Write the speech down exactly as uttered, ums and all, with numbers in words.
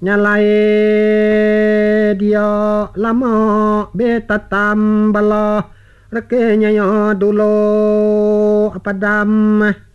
nyalai dia lama beta tambala rekenya ya dulu apa dam